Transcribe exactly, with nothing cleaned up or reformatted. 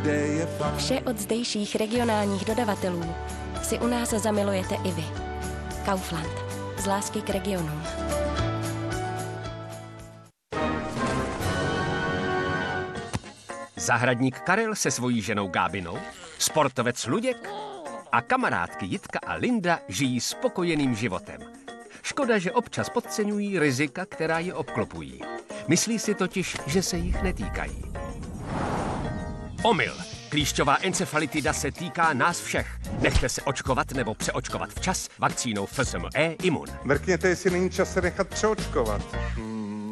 kde je fajn. Vše od zdejších regionálních dodavatelů si u nás zamilujete i vy. Kaufland. Z lásky k regionům. Zahradník Karel se svojí ženou Gábinou, sportovec Luděk a kamarádky Jitka a Linda žijí spokojeným životem. Škoda, že občas podceňují rizika, která je obklopují. Myslí si totiž, že se jich netýkají. Omyl. Klíšťová encefalitida se týká nás všech. Nechte se očkovat nebo přeočkovat včas vakcínou F S M E Imun. Mrkněte, jestli není čas se nechat přeočkovat. Hmm.